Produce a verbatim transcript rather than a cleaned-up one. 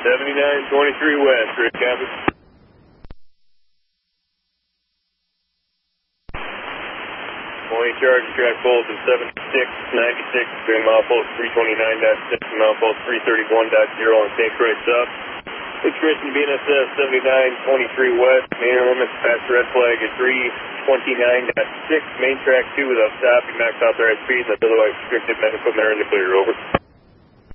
seventy-nine twenty-three west, Rick Cabot. twenty charge track poles of seventy-six ninety-six between milepost three twenty-nine point six and milepost three thirty-one point zero on Saint Croix Sub. Expression B N S S seventy-nine twenty-three west, main limits past red flag at three twenty-nine point six, main track two without stopping, max authorized speed, that's otherwise restricted, men equipment are in the clear, over.